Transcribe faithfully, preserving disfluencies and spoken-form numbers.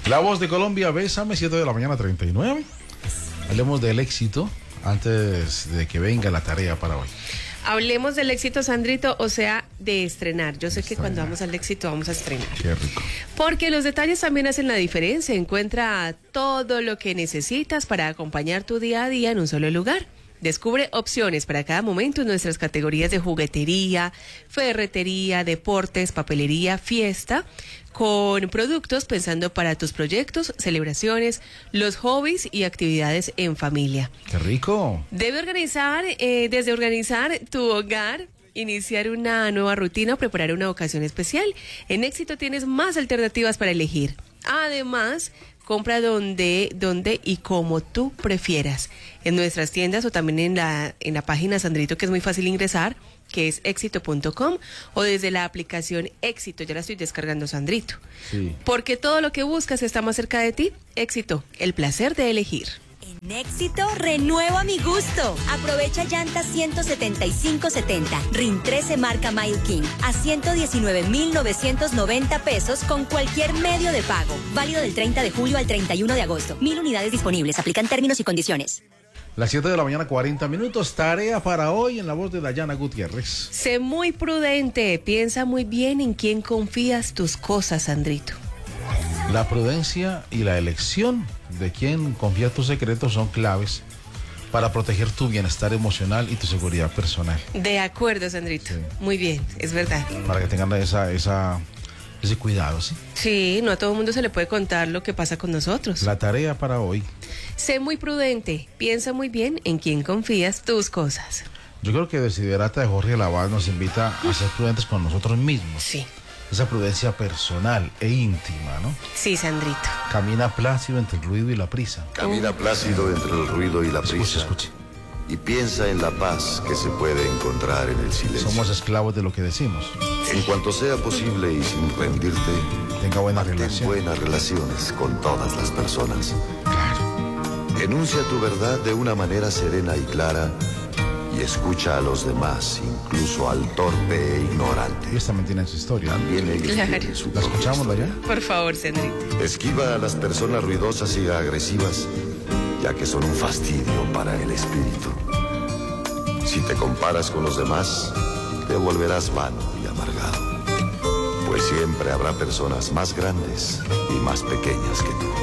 La Voz de Colombia, Bésame, siete de la mañana, treinta y nueve. Hablemos del éxito antes de que venga la tarea para hoy. Hablemos del éxito, Sandrito, o sea, de estrenar. Yo sé estrenar. que cuando vamos al éxito vamos a estrenar. Qué rico. Porque los detalles también hacen la diferencia. Encuentra todo lo que necesitas para acompañar tu día a día en un solo lugar. Descubre opciones para cada momento en nuestras categorías de juguetería, ferretería, deportes, papelería, fiesta, con productos pensando para tus proyectos, celebraciones, los hobbies y actividades en familia. ¡Qué rico! Debe organizar, eh, desde organizar tu hogar, iniciar una nueva rutina o preparar una ocasión especial. En Éxito tienes más alternativas para elegir. Además, compra donde, donde y como tú prefieras. En nuestras tiendas o también en la, en la página, Sandrito, que es muy fácil ingresar, que es éxito punto com, o desde la aplicación Éxito. Ya la estoy descargando, Sandrito. Sí. Porque todo lo que buscas está más cerca de ti. Éxito, el placer de elegir. En Éxito, renuevo a mi gusto. Aprovecha llantas ciento setenta y cinco setenta, R I N trece marca Mile King, a ciento diecinueve mil novecientos noventa pesos con cualquier medio de pago. Válido del treinta de julio al treinta y uno de agosto. Mil unidades disponibles. Aplican términos y condiciones. Las siete de la mañana, cuarenta minutos. Tarea para hoy en la voz de Dayana Gutiérrez. Sé muy prudente. Piensa muy bien en quién confías tus cosas, Sandrito. La prudencia y la elección de quién confía tus secretos son claves para proteger tu bienestar emocional y tu seguridad personal. De acuerdo, Sandrito. Sí. Muy bien, es verdad. Para que tengan esa, esa, ese cuidado, ¿sí? Sí, no a todo el mundo se le puede contar lo que pasa con nosotros. La tarea para hoy. Sé muy prudente. Piensa muy bien en quién confías tus cosas. Yo creo que Desiderata de Jorge Lavaz nos invita a ser prudentes con nosotros mismos. Sí. Esa prudencia personal e íntima, ¿no? Sí, Sandrito. Camina plácido entre el ruido y la prisa. Camina plácido entre el ruido y la prisa. Escuche, escuche. Y piensa en la paz que se puede encontrar en el silencio. Somos esclavos de lo que decimos. En cuanto sea posible y sin rendirte, tenga buenas ten relaciones. buenas relaciones con todas las personas. Claro. Enuncia tu verdad de una manera serena y clara y escucha a los demás, incluso al torpe e ignorante. Ellos también tienen su historia. También ellos Claro. tienen su ¿La propia escuchamos historia. allá? Por favor, Sandrito. Esquiva a las personas ruidosas y agresivas, ya que son un fastidio para el espíritu. Si te comparas con los demás, te volverás vano y amargado, pues siempre habrá personas más grandes y más pequeñas que tú.